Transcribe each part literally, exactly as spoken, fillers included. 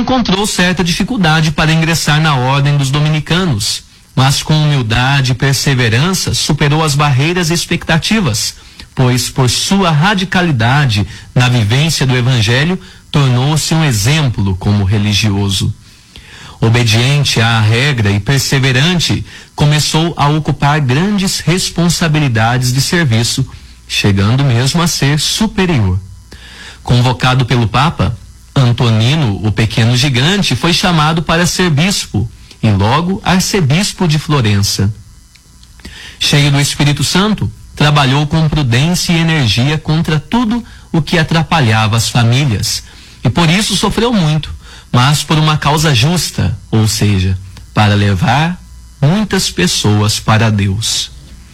encontrou certa dificuldade para ingressar na ordem dos dominicanos, mas com humildade e perseverança superou as barreiras e expectativas, pois por sua radicalidade na vivência do Evangelho, tornou-se um exemplo como religioso. Obediente à regra e perseverante, começou a ocupar grandes responsabilidades de serviço, chegando mesmo a ser superior. Convocado pelo Papa, Antonino, o pequeno gigante, foi chamado para ser bispo e logo arcebispo de Florença. Cheio do Espírito Santo, trabalhou com prudência e energia contra tudo o que atrapalhava as famílias, e por isso sofreu muito, mas por uma causa justa, ou seja, para levar muitas pessoas para Deus.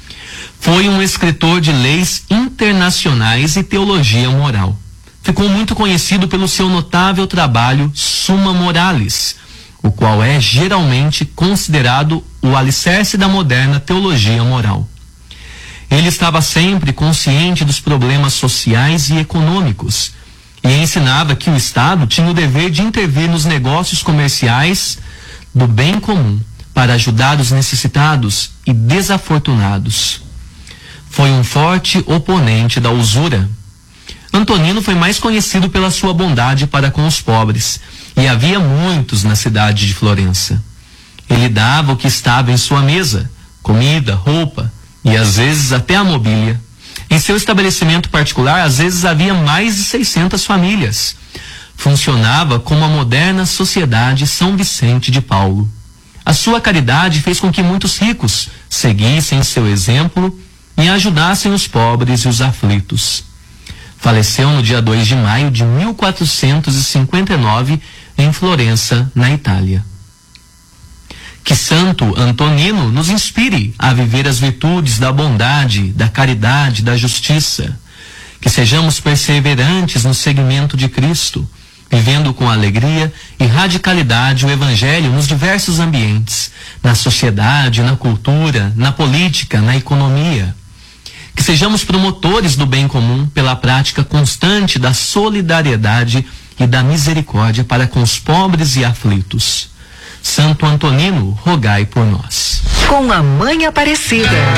Foi um escritor de leis internacionais e teologia moral. Ficou muito conhecido pelo seu notável trabalho Summa Moralis, o qual é geralmente considerado o alicerce da moderna teologia moral. Ele estava sempre consciente dos problemas sociais e econômicos e ensinava que o Estado tinha o dever de intervir nos negócios comerciais do bem comum para ajudar os necessitados e desafortunados. Foi um forte oponente da usura. Antonino foi mais conhecido pela sua bondade para com os pobres, e havia muitos na cidade de Florença. Ele dava o que estava em sua mesa, comida, roupa, e às vezes até a mobília. Em seu estabelecimento particular, às vezes havia mais de seiscentas famílias. Funcionava como a moderna Sociedade São Vicente de Paulo. A sua caridade fez com que muitos ricos seguissem seu exemplo e ajudassem os pobres e os aflitos. Faleceu no dia dois de maio de mil quatrocentos e cinquenta e nove em Florença, na Itália. Que Santo Antonino nos inspire a viver as virtudes da bondade, da caridade, da justiça. Que sejamos perseverantes no seguimento de Cristo, vivendo com alegria e radicalidade o Evangelho nos diversos ambientes, na sociedade, na cultura, na política, na economia. Que sejamos promotores do bem comum pela prática constante da solidariedade e da misericórdia para com os pobres e aflitos. Santo Antonino, rogai por nós. Com a Mãe Aparecida.